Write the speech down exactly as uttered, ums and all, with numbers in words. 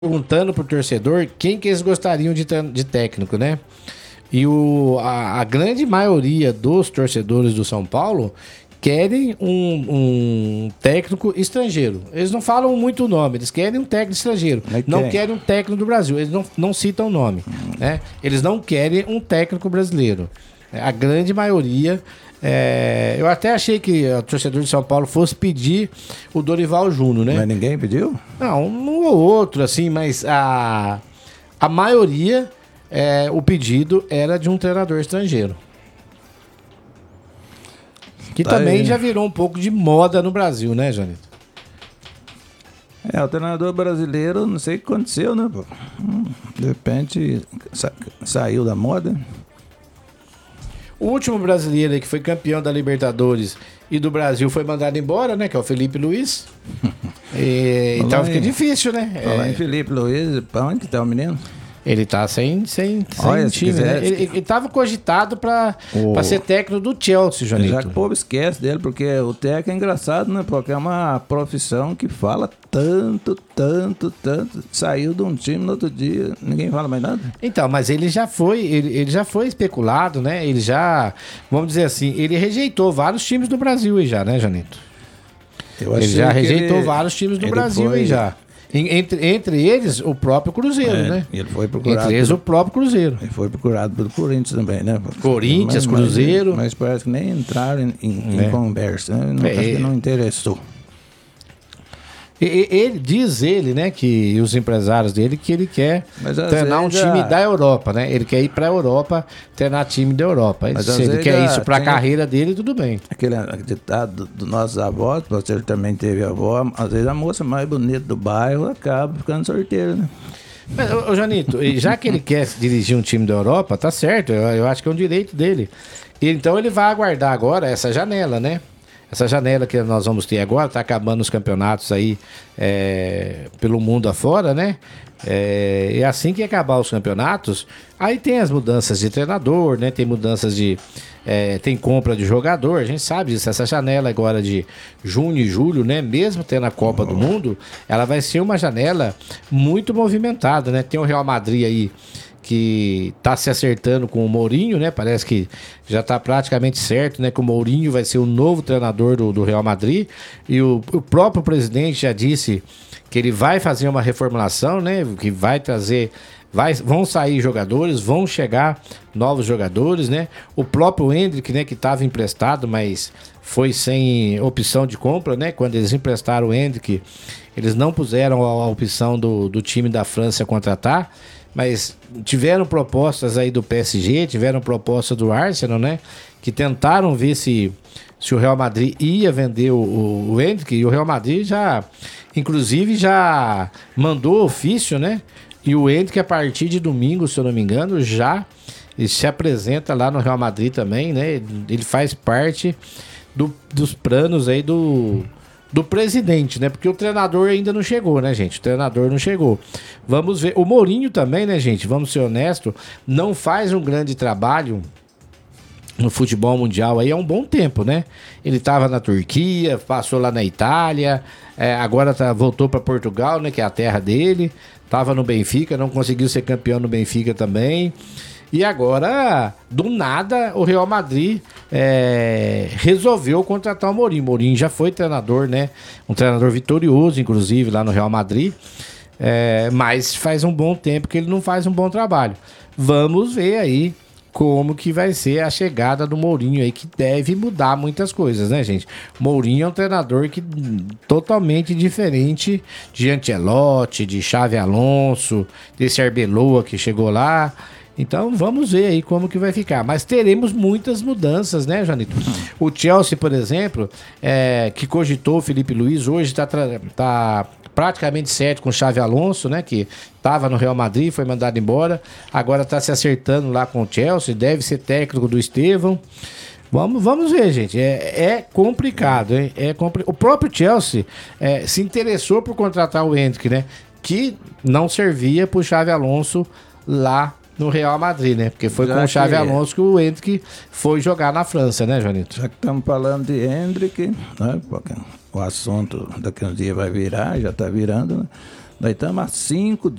perguntando pro torcedor quem que eles gostariam de, de técnico, né? E o, a, a grande maioria dos torcedores do São Paulo querem um, um técnico estrangeiro. Eles não falam muito o nome, eles querem um técnico estrangeiro. Mas não quem? querem um técnico do Brasil, eles não, não citam o nome. Hum. Né? Eles não querem um técnico brasileiro. A grande maioria... É, eu até achei que o torcedor de São Paulo fosse pedir o Dorival Júnior, né? Mas ninguém pediu? Não, um ou outro, assim, mas a, a maioria, é, o pedido era de um treinador estrangeiro. Que Tá também aí. já virou um pouco de moda no Brasil, né, Janito? É, o treinador brasileiro, não sei o que aconteceu, né? Pô? Hum, De repente sa- saiu da moda. O último brasileiro aí que foi campeão da Libertadores e do Brasil foi mandado embora, né? Que é o Felipe Luiz. E, Falar então fica em- difícil, né? Falar É, em Felipe Luiz, pra onde que tá o menino? ele tá sem, sem, sem Olha, se time, quiser- né? Ele, ele tava cogitado pra, O- pra ser técnico do Chelsea, Janito. Já que o povo esquece dele, porque o técnico é engraçado, né? Porque é uma profissão que fala tanto, tanto, tanto. Saiu de um time no outro dia, ninguém fala mais nada. Então, mas ele já foi, ele, ele já foi especulado, né? Ele já, vamos dizer assim, ele rejeitou vários times do Brasil aí já, né, Janito? Eu Ele achei já que rejeitou ele- vários times do ele Brasil foi- aí já. Em- Entre, entre eles, o próprio Cruzeiro, É, né? Ele foi procurado. Entre eles, o pelo- próprio Cruzeiro. Ele foi procurado pelo Corinthians também, né? Corinthians, Mas- mas- Cruzeiro. Mas, parece que nem entraram em, em- É. em conversa, né? Não, É. acho que não interessou. E- e- Ele diz ele, né, que e os empresários dele que ele quer Mas às treinar um vezes já- time da Europa, né? Ele quer ir pra Europa, treinar time da Europa. Ele, Mas se às ele vezes quer já isso pra tem- carreira dele, tudo bem. Aquele ditado dos nossos avós, você também teve avó, às vezes a moça mais bonita do bairro acaba ficando sorteira, né? Mas, ô, ô, Janito, e já que ele quer dirigir um time da Europa, tá certo, eu, eu acho que é um direito dele. E então ele vai aguardar agora essa janela, né? Essa janela que nós vamos ter agora, tá acabando os campeonatos aí é, pelo mundo afora, né? É, e assim que acabar os campeonatos, aí tem as mudanças de treinador, né? Tem mudanças de... é, tem compra de jogador, a gente sabe disso. Essa janela agora de junho e julho, né? Mesmo tendo a Copa do Mundo, ela vai ser uma janela muito movimentada, né? Tem o Real Madrid aí que tá se acertando com o Mourinho, né? Parece que já tá praticamente certo, né? Que o Mourinho vai ser o novo treinador do, do Real Madrid. E o, o próprio presidente já disse que ele vai fazer uma reformulação, né? Que vai trazer... Vai, vão sair jogadores, vão chegar novos jogadores, né? O próprio Endrick, né? Que estava emprestado, mas foi sem opção de compra, né? Quando eles emprestaram o Endrick, eles não puseram a, a opção do, do time da França contratar. Mas tiveram propostas aí do P S G, tiveram proposta do Arsenal, né? Que tentaram ver se, se o Real Madrid ia vender o, o, o Endrick. E o Real Madrid já, inclusive, já mandou ofício, né? E o Endrick, a partir de domingo, se eu não me engano, já se apresenta lá no Real Madrid também, né? Ele faz parte do, dos planos aí do... do presidente, né? Porque o treinador ainda não chegou, né, gente? O treinador não chegou. Vamos ver. O Mourinho também, né, gente? Vamos ser honestos, não faz um grande trabalho no futebol mundial aí há um bom tempo, né? Ele estava na Turquia, passou lá na Itália, é, agora tá, voltou para Portugal, né? Que é a terra dele. Tava no Benfica, não conseguiu ser campeão no Benfica também. E agora, do nada, o Real Madrid é, resolveu contratar o Mourinho. O Mourinho já foi treinador, né? Um treinador vitorioso, inclusive, lá no Real Madrid. É, mas faz um bom tempo que ele não faz um bom trabalho. Vamos ver aí como que vai ser a chegada do Mourinho aí, que deve mudar muitas coisas, né, gente? Mourinho é um treinador que totalmente diferente de Ancelotti, de Xavi Alonso, desse Arbeloa que chegou lá. Então vamos ver aí como que vai ficar. Mas teremos muitas mudanças, né, Janito? O Chelsea, por exemplo, é, que cogitou o Felipe Luiz, hoje está tá praticamente certo com o Xavi Alonso, né? Que estava no Real Madrid, foi mandado embora. Agora está se acertando lá com o Chelsea, deve ser técnico do Estevão. Vamos, vamos ver, gente. É, é complicado, hein? É compli... O próprio Chelsea é, se interessou por contratar o Endrick, né? Que não servia para o Xavi Alonso lá no Real Madrid, né? Porque foi Já com o Xavi que- Alonso que o Endrick foi jogar na França, né, Joanito? Já que estamos falando de Hendrick, né? Porque o assunto daqui a uns dias vai virar, já está virando, né? Nós estamos há cinco